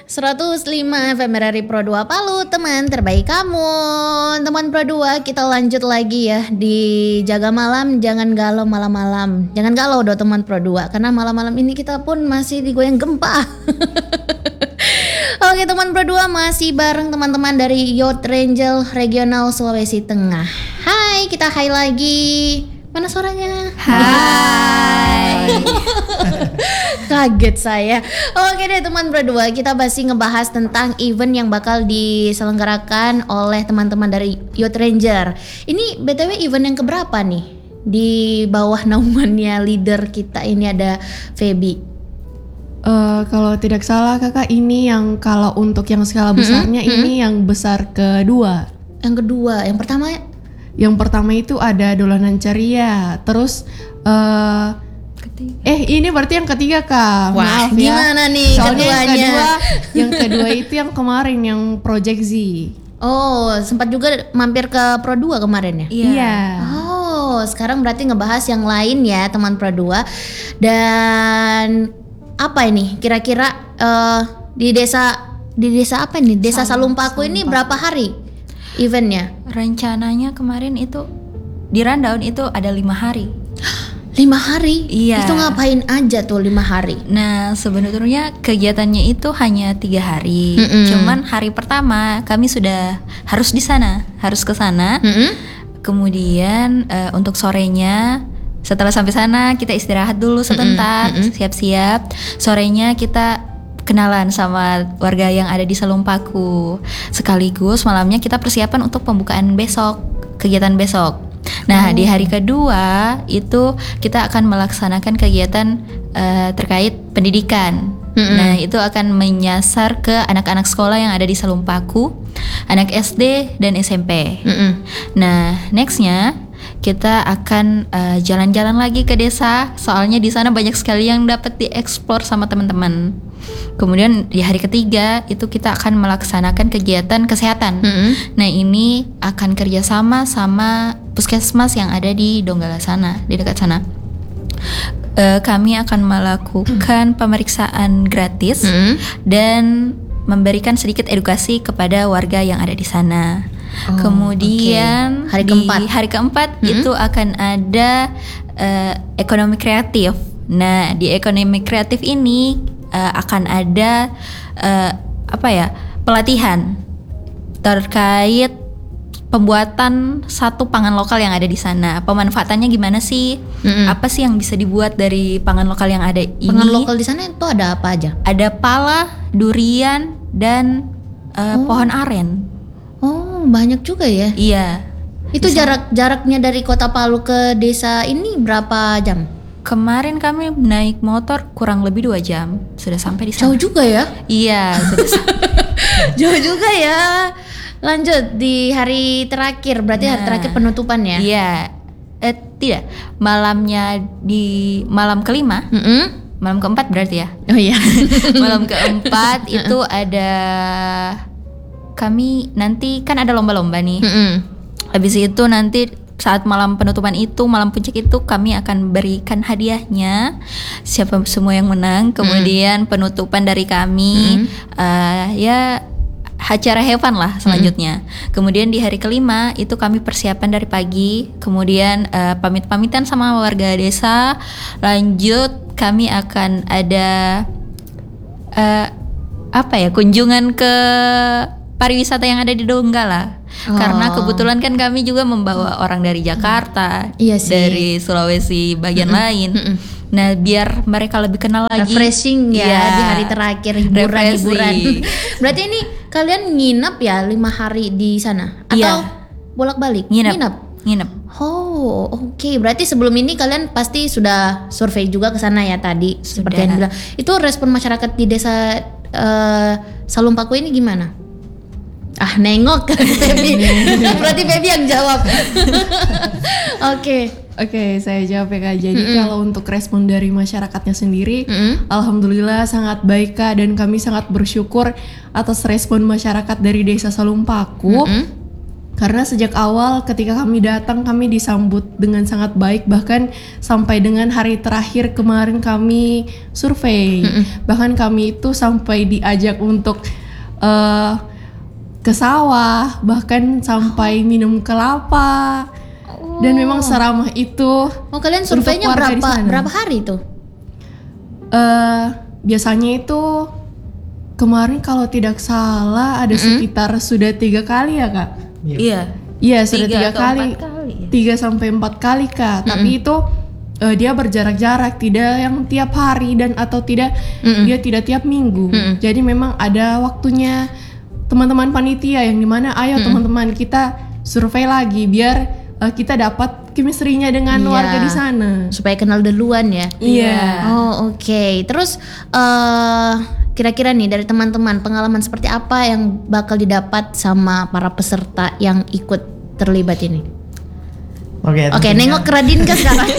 105 FM RRI Pro 2 Palu, teman terbaik kamu. Teman Pro 2, kita lanjut lagi ya di Jaga Malam, jangan galau malam-malam. Jangan galau dong teman Pro 2, karena malam-malam ini kita pun masih digoyang gempa. Oke teman Pro 2, masih bareng teman-teman dari Youth Ranger Regional Sulawesi Tengah. Hai, kita hai lagi. Mana suaranya? Hai. Kaget saya. Oke deh teman Pro 2, kita masih ngebahas tentang event yang bakal diselenggarakan oleh teman-teman dari Youth Ranger. Ini BTW event yang keberapa nih? Di bawah naungannya leader kita ini ada Feby. Kalau tidak salah kakak, ini yang kalau untuk yang skala besarnya ini yang besar kedua. Yang kedua, Yang pertama itu ada dolanan ceria, terus ini berarti yang ketiga kak. Wah, maaf gimana ya. nih Soalnya keduanya? yang kedua itu yang kemarin yang Project Z. Oh, sempat juga mampir ke Pro 2 kemarin ya? Iya. Oh, sekarang berarti ngebahas yang lain ya teman Pro 2. Dan apa ini? Kira-kira di desa apa ini? Desa Salumpaku ini berapa hari eventnya? Rencananya kemarin itu di rundown itu ada 5 hari. 5 hari? Iya. Itu ngapain aja tuh 5 hari? Nah sebenarnya kegiatannya itu hanya 3 hari. Cuman hari pertama kami sudah harus di sana, harus ke sana. Kemudian untuk sorenya setelah sampai sana kita istirahat dulu sebentar, siap-siap. Sorenya kita kenalan sama warga yang ada di Salumpaku. Sekaligus malamnya kita persiapan untuk pembukaan besok, kegiatan besok. Nah, di hari kedua itu kita akan melaksanakan kegiatan terkait pendidikan. Nah, itu akan menyasar ke anak-anak sekolah yang ada di Salumpaku, anak SD dan SMP. Nah, nextnya kita akan jalan-jalan lagi ke desa, soalnya di sana banyak sekali yang dapat dieksplor sama teman-teman. Kemudian di hari ketiga itu kita akan melaksanakan kegiatan kesehatan. Nah ini akan kerjasama sama puskesmas yang ada di Donggala sana, di dekat sana. Kami akan melakukan pemeriksaan gratis dan memberikan sedikit edukasi kepada warga yang ada di sana. Kemudian Hari hari keempat itu akan ada ekonomi kreatif. Nah di ekonomi kreatif ini akan ada pelatihan terkait pembuatan satu pangan lokal yang ada di sana. Pemanfaatannya gimana sih? Apa sih yang bisa dibuat dari pangan lokal yang ada ini? Pangan lokal di sana itu ada apa aja? Ada pala, durian, dan pohon aren. Oh, banyak juga ya? Iya. Itu jaraknya dari Kota Palu ke desa ini berapa jam? Kemarin kami naik motor kurang lebih 2 jam sudah sampai di sana. Jauh juga ya? Iya, sudah Jauh juga ya. Lanjut di hari terakhir, berarti hari terakhir penutupan ya? Iya. Tidak, malamnya di malam kelima. Malam keempat berarti ya? Oh iya. Malam keempat itu ada, kami nanti kan ada lomba-lomba nih. Habis itu nanti saat malam penutupan itu, malam puncak itu kami akan berikan hadiahnya siapa semua yang menang. Kemudian penutupan dari kami ya acara have fun lah selanjutnya. Kemudian di hari kelima itu kami persiapan dari pagi. Kemudian pamit-pamitan sama warga desa. Lanjut kami akan ada kunjungan ke pariwisata yang ada di Donggala. Karena kebetulan kan kami juga membawa orang dari Jakarta, dari Sulawesi bagian lain. Nah biar mereka lebih kenal lagi. Refreshing ya, di hari terakhir, hiburan. Berarti ini kalian nginep ya 5 hari di sana? Atau bolak-balik? Nginep. Oh oke. Berarti sebelum ini kalian pasti sudah survei juga ke sana ya tadi, seperti yang bilang. Itu respon masyarakat di desa Salumpaku ini gimana? Nengok kan Feby. Berarti Feby yang jawab. Oke, saya jawab ya Kak. Jadi kalau untuk respon dari masyarakatnya sendiri, alhamdulillah sangat baik Kak, dan kami sangat bersyukur atas respon masyarakat dari Desa Salumpaku. Karena sejak awal ketika kami datang kami disambut dengan sangat baik, bahkan sampai dengan hari terakhir kemarin kami survei. Bahkan kami itu sampai diajak untuk ke sawah, bahkan sampai minum kelapa. Dan memang seramah itu. Oh, kalian surveinya untuk warga di sana. berapa hari tuh? Biasanya itu kemarin kalau tidak salah ada sekitar sudah 3 kali ya Kak. Iya. Iya sudah 3 atau kali, 4 kali ya? 3 sampai 4 kali Kak. Tapi itu dia berjarak-jarak, tidak yang tiap hari dan atau tidak dia tidak tiap minggu. Jadi memang ada waktunya teman-teman panitia yang dimana ayo teman-teman kita survei lagi biar kita dapat chemistry-nya dengan Iya. warga di sana. Supaya kenal duluan ya. Iya. Oh, oke. Terus kira-kira nih dari teman-teman pengalaman seperti apa yang bakal didapat sama para peserta yang ikut terlibat ini? Oke, Oke, tentunya- nengok ke Radinka sekarang.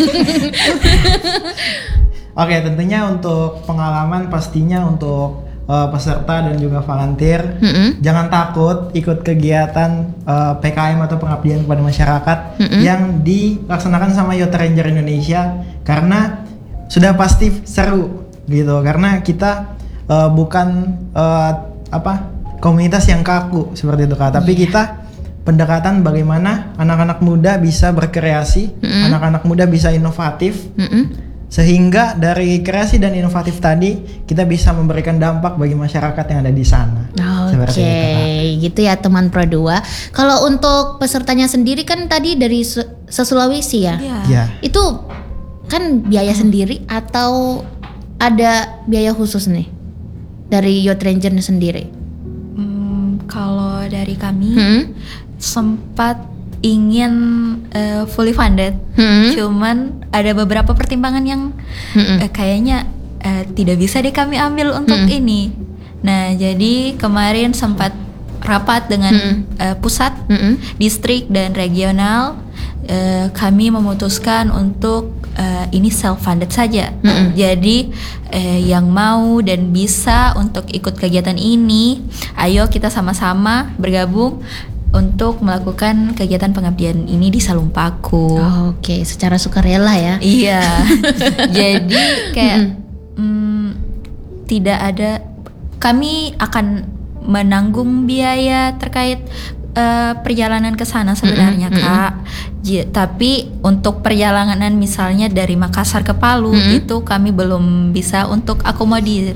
Oke, tentunya untuk pengalaman pastinya untuk peserta dan juga volunteer, jangan takut ikut kegiatan PKM atau pengabdian kepada masyarakat yang dilaksanakan sama Youth Ranger Indonesia, karena sudah pasti seru gitu, karena kita bukan komunitas yang kaku seperti itu Kak, tapi kita pendekatan bagaimana anak-anak muda bisa berkreasi, anak-anak muda bisa inovatif, sehingga dari kreasi dan inovatif tadi kita bisa memberikan dampak bagi masyarakat yang ada di sana. Seperti Oke, itu, Kak. gitu ya teman Pro 2. Kalau untuk pesertanya sendiri kan tadi dari se-Sulawesi ya. Iya. Ya. Itu kan biaya sendiri atau ada biaya khusus nih dari Youth Ranger sendiri? Kalau dari kami sempat ingin fully funded, cuman ada beberapa pertimbangan yang kayaknya tidak bisa deh kami ambil untuk ini. Nah, jadi kemarin sempat rapat dengan pusat, distrik dan regional. Kami memutuskan untuk ini self funded saja. Jadi yang mau dan bisa untuk ikut kegiatan ini, ayo kita sama-sama bergabung untuk melakukan kegiatan pengabdian ini di Salumpaku. Oke, secara sukarela ya. Iya. Jadi kayak tidak ada, kami akan menanggung biaya terkait perjalanan ke sana sebenarnya Kak. Tapi untuk perjalanan misalnya dari Makassar ke Palu itu kami belum bisa untuk akomodir.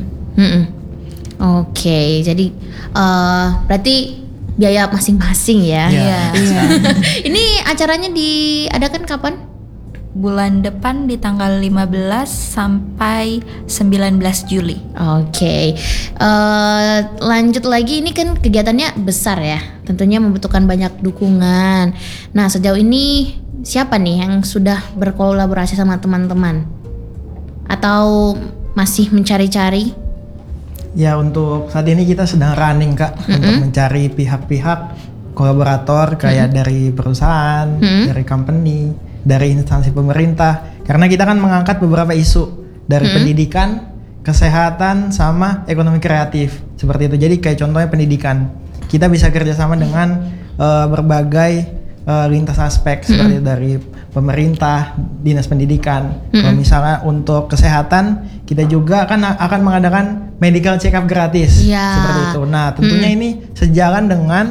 Oke, jadi berarti biaya masing-masing ya. Iya. Ini acaranya diadakan kapan? Bulan depan di tanggal 15 sampai 19 Juli. Oke, lanjut lagi, ini kan kegiatannya besar ya, tentunya membutuhkan banyak dukungan. Nah, sejauh ini siapa nih yang sudah berkolaborasi sama teman-teman? Atau masih mencari-cari? Ya, untuk saat ini kita sedang running Kak, untuk mencari pihak-pihak kolaborator kayak dari perusahaan, dari company, dari instansi pemerintah, karena kita kan mengangkat beberapa isu dari pendidikan, kesehatan, sama ekonomi kreatif seperti itu. Jadi kayak contohnya pendidikan, kita bisa kerjasama dengan berbagai lintas aspek seperti dari pemerintah, dinas pendidikan. Kalau misalnya untuk kesehatan, kita juga akan mengadakan medical check up gratis seperti itu. Nah, tentunya ini sejalan dengan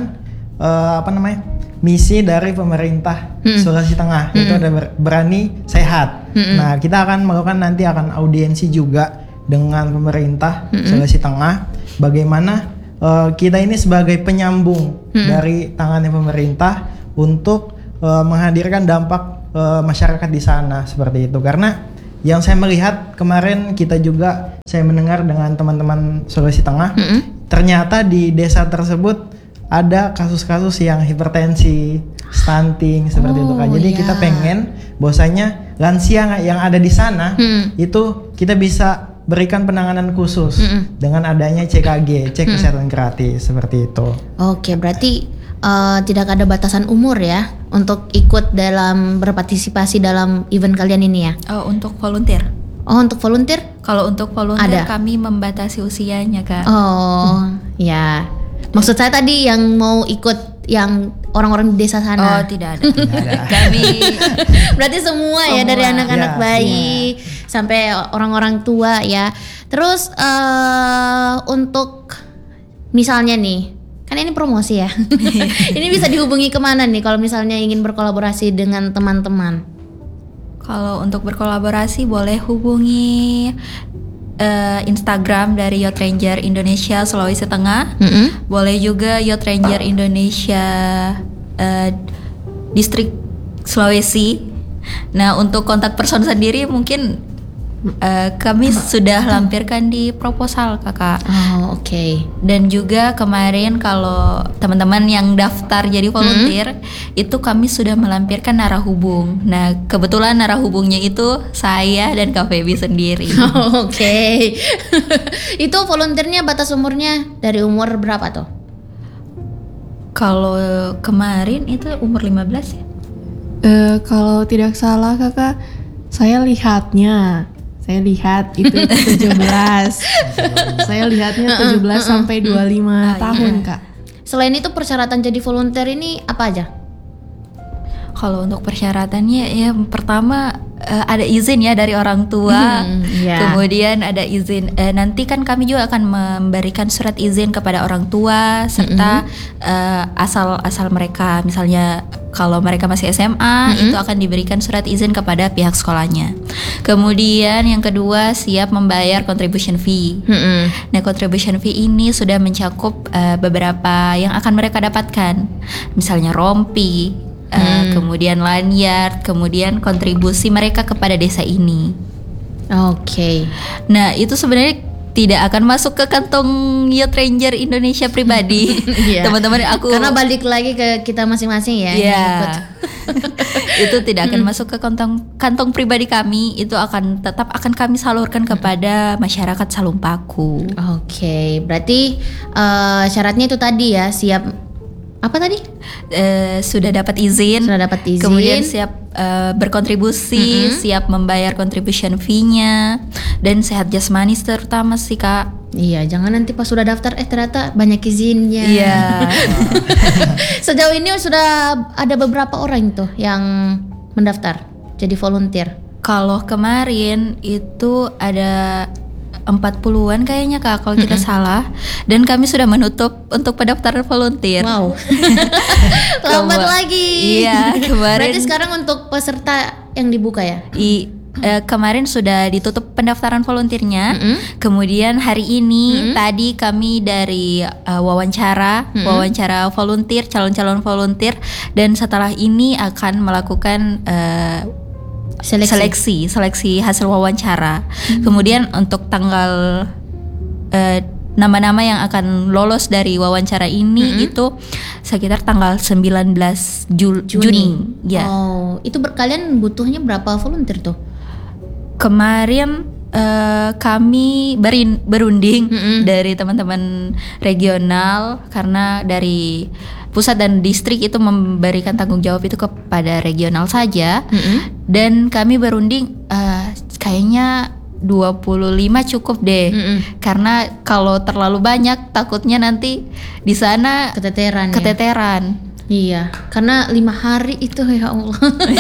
misi dari pemerintah Sulawesi Tengah, itu ada berani sehat. Nah, kita akan melakukan audiensi juga dengan pemerintah Sulawesi Tengah, bagaimana kita ini sebagai penyambung dari tangannya pemerintah untuk menghadirkan dampak masyarakat di sana seperti itu. Karena yang saya melihat kemarin saya mendengar dengan teman-teman Sulawesi Tengah, ternyata di desa tersebut ada kasus-kasus yang hipertensi, stunting seperti itu Kak. Jadi kita pengen bahwasanya lansia yang ada di sana itu kita bisa berikan penanganan khusus dengan adanya CKG, cek kesehatan gratis seperti itu. Oke, berarti tidak ada batasan umur ya untuk ikut dalam berpartisipasi dalam event kalian ini ya? Untuk volunteer. Oh, untuk volunteer? Kalau untuk volunteer Ada. kami membatasi usianya Kak. Oh, ya. Maksud saya tadi yang mau ikut yang orang-orang di desa Oh, sana? tidak ada. Kami Berarti semua ya, dari anak-anak Ya, bayi sampai orang-orang tua ya. Terus untuk misalnya nih, kan ini promosi ya. Ini bisa dihubungi kemana nih kalau misalnya ingin berkolaborasi dengan teman-teman? kalau untuk berkolaborasi boleh hubungi Instagram dari Youth Ranger Indonesia Sulawesi Tengah. Boleh juga Youth Ranger Indonesia Distrik Sulawesi. Nah, untuk kontak person sendiri mungkin kami sudah lampirkan di proposal, Kakak. Oh, oke. Dan juga kemarin kalau teman-teman yang daftar jadi volunteer itu kami sudah melampirkan narah hubung. Nah, kebetulan narah hubungnya itu saya dan Kak Feby sendiri. Oh, oke. Itu volunteernya batas umurnya dari umur berapa tuh? Kalau kemarin itu umur 15 ya? Kalau tidak salah kakak, saya lihat itu 17. Saya lihatnya 17 sampai 25 tahun kak. Selain itu persyaratan jadi volunteer ini apa aja? Kalau untuk persyaratannya ya pertama ada izin ya dari orang tua. Ya. Kemudian ada izin nanti kan kami juga akan memberikan surat izin kepada orang tua serta asal mereka, misalnya kalau mereka masih SMA itu akan diberikan surat izin kepada pihak sekolahnya. Kemudian yang kedua siap membayar contribution fee. Nah, contribution fee ini sudah mencakup beberapa yang akan mereka dapatkan, misalnya rompi, kemudian lanyard, kemudian kontribusi mereka kepada desa ini. Oke. Nah, itu sebenarnya tidak akan masuk ke kantong Youth Ranger Indonesia pribadi. Iya. Teman-teman aku Karena balik lagi ke kita masing-masing ya. yang Iya. ikut. Itu tidak akan masuk ke kantong pribadi kami, itu tetap akan kami salurkan kepada masyarakat Salumpaku. Oke, berarti syaratnya itu tadi ya, siap apa tadi? Sudah dapat izin, kemudian siap berkontribusi, siap membayar contribution fee-nya, dan sehat jasmani terutama sih Kak. Iya, jangan nanti pas sudah daftar ternyata banyak izinnya. Iya. Sejauh ini sudah ada beberapa orang tuh yang mendaftar jadi volunteer. Kalau kemarin itu ada 40-an kayaknya Kak, kalau tidak salah. Dan kami sudah menutup untuk pendaftaran volunteer. Wow. Lambat lagi. Iya, kemarin. Berarti sekarang untuk peserta yang dibuka ya? Kemarin sudah ditutup pendaftaran volunteernya. Kemudian hari ini tadi kami dari wawancara volunteer, calon-calon volunteer, dan setelah ini akan melakukan seleksi hasil wawancara. Kemudian untuk tanggal nama-nama yang akan lolos dari wawancara ini itu sekitar tanggal 19 Juni. Ya. Oh, itu kalian butuhnya berapa volunteer tuh? Kemarin kami berunding dari teman-teman regional, karena dari pusat dan distrik itu memberikan tanggung jawab itu kepada regional saja. Dan kami berunding kayaknya 25 cukup deh. Karena kalau terlalu banyak takutnya nanti di sana keteteran. Iya, karena 5 hari itu ya Allah.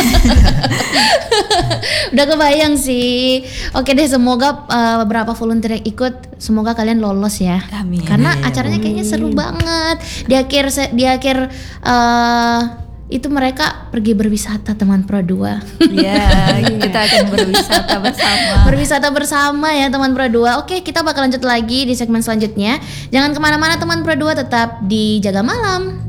Udah kebayang sih. Oke deh, semoga beberapa volunteer yang ikut, semoga kalian lolos ya. Amin. Karena acaranya kayaknya seru banget. Di akhir itu mereka pergi berwisata teman Pro 2. Iya, kita akan berwisata bersama. Berwisata bersama ya teman Pro 2. Oke, kita bakal lanjut lagi di segmen selanjutnya. Jangan kemana-mana teman Pro 2, tetap di Jaga Malam.